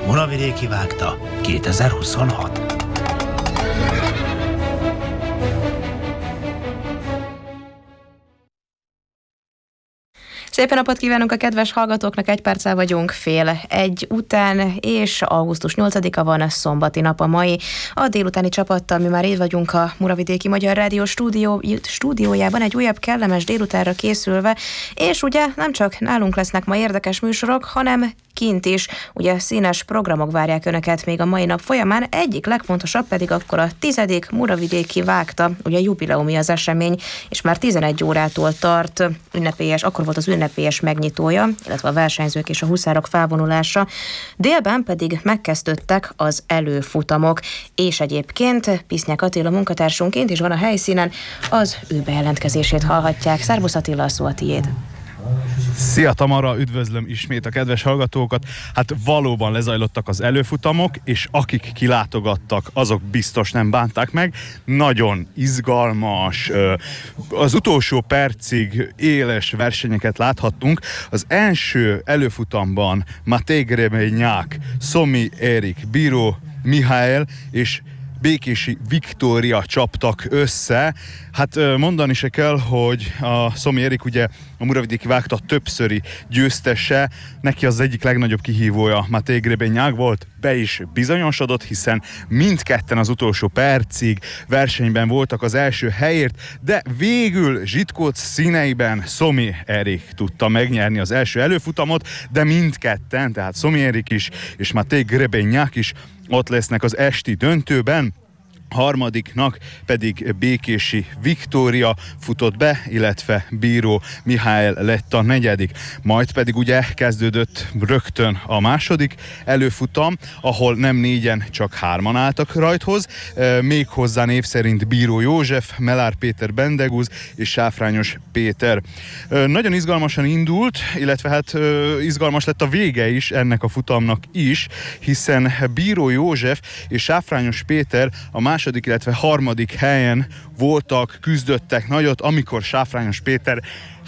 Muravidéki vágta 2026. Szép napot kívánunk a kedves hallgatóknak, 1 perccel vagyunk 12:30 után, és augusztus 8-a van, szombati nap a mai. A délutáni csapattal mi már itt vagyunk a Muravidéki Magyar Rádió stúdiójában, egy újabb kellemes délutánra készülve, és ugye nem csak nálunk lesznek ma érdekes műsorok, hanem kint is. Ugye színes programok várják önöket még a mai nap folyamán, egyik legfontosabb pedig akkor a 10. Muravidéki vágta, ugye jubileumi az esemény, és már 11 órától tart, akkor volt az ünnepélyes megnyitója, illetve a versenyzők és a huszárok felvonulása. Délben pedig megkezdődtek az előfutamok, és egyébként Pisznyák Attila munkatársunként is van a helyszínen, az ő bejelentkezését hallhatják. Szerbusz Attila, a szó a tiéd. Szia Tamara, üdvözlöm ismét a kedves hallgatókat. Hát valóban lezajlottak az előfutamok, és akik kilátogattak, azok biztos nem bánták meg. Nagyon izgalmas, az utolsó percig éles versenyeket láthattunk. Az első előfutamban Matej Grebenyák, Szomi Erik, Bíró Mihály és Békési Viktória csaptak össze. Hát mondani se kell, hogy a Szomi Erik ugye a Muravidéki vágta többszöri győztese, neki az egyik legnagyobb kihívója Matej Grebenyák volt, be is bizonyosodott, hiszen mindketten az utolsó percig versenyben voltak az első helyért, de végül Zsitkóc színeiben Szomi Erik tudta megnyerni az első előfutamot, de mindketten, tehát Szomi Erik is és Matej Grebenyák is ott lesznek az esti döntőben. Harmadiknak pedig Békési Viktória futott be, illetve Bíró Mihály lett a negyedik. Majd pedig ugye kezdődött rögtön a második előfutam, ahol nem 4-en, csak 3-an álltak rajthoz, méghozzá név szerint Bíró József, Melár Péter Bendegúz és Sáfrányos Péter. Nagyon izgalmasan indult, illetve hát izgalmas lett a vége is ennek a futamnak is, hiszen Bíró József és Sáfrányos Péter a második, illetve harmadik helyen voltak, küzdöttek nagyot, amikor Sáfrányos Péter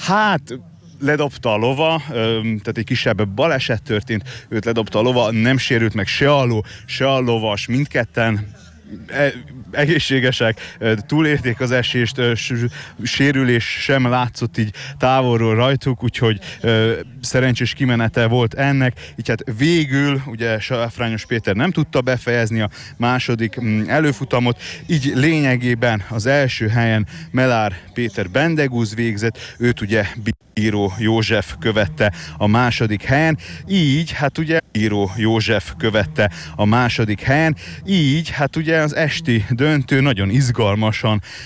ledobta a lova, tehát egy kisebb baleset történt, őt ledobta a lova, nem sérült meg se a ló, se a lovas, mindketten egészségesek, túlélték az esést, sérülés sem látszott így távolról rajtuk, úgyhogy szerencsés kimenete volt ennek, így hát végül ugye Sáfrányos Péter nem tudta befejezni a második előfutamot, így lényegében az első helyen Melár Péter Bendegúz végzett, őt ugye Bíró József követte a második helyen, így hát ugye Bíró József követte a második helyen, így hát ugye az esti döntő nagyon izgalmasan